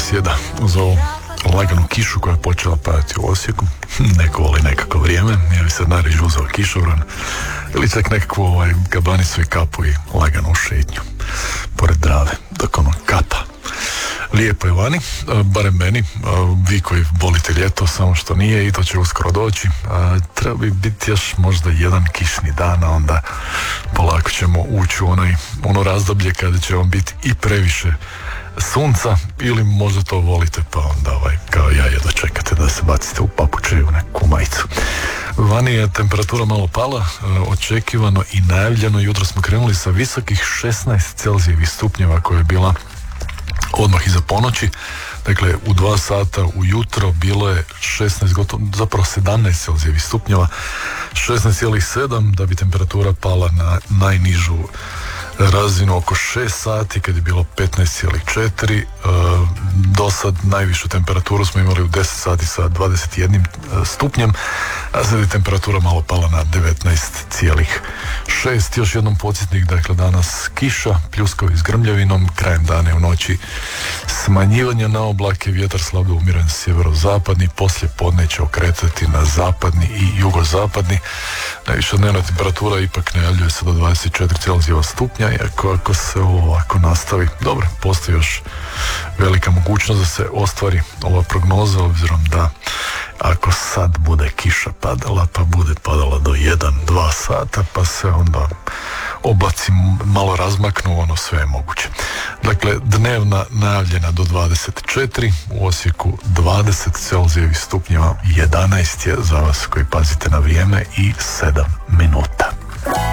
sjeda uz ovu laganu kišu koja je počela padati u Osijeku. Neko voli nekako vrijeme, ja bi sad najrađe uzeo kišobran ili čak nekakvu gabanicu i kapu i laganu šetnju pored Drave, dok ono kapa. Lijepo je vani, barem meni, vi koji volite ljeto, samo što nije i to će uskoro doći. Treba bi biti još možda jedan kišni dan, a onda polako ćemo ući u ono razdoblje kada će vam biti i previše sunca, ili možda to volite pa onda kao ja jedva čekate da se bacite u papuče i u neku majicu. Vani je temperatura malo pala, očekivano i najavljeno. Jutro smo krenuli sa visokih 16 Celzijevih stupnjeva koja je bila odmah iza ponoći. Dakle, u 2 sata ujutro bilo je 16, gotovo, zapravo 17 Celzijevih stupnjeva, 16,7 da bi temperatura pala na najnižu razinu oko 6 sati kad je bilo 15,4. Do sad najvišu temperaturu smo imali u 10 sati sa 21 stupnjem, a sad je temperatura malo pala na 19,6. Još jednom podsjetnik, dakle danas kiša, pljuskovi s grmljavinom, krajem dana i u noći smanjivanje na oblake, vjetar slabo umiren sjeverozapadni, poslije podne će okretati na zapadni i jugozapadni. Najviša dnevna temperatura ipak najavljuje se do 24 Celzijeva stupnja, iako ako se ovo ovako nastavi, dobro, postoji još velika mogućnost da se ostvari ova prognoza, obzirom da ako sad bude kiša padala, pa bude padala do 1-2 sata, pa se onda oblaci malo razmaknu, ono sve je moguće. Dakle, dnevna najavljena do 24, u Osijeku 20 Celzijevih stupnjeva, 11 je za vas koji pazite na vrijeme i 7 minuta.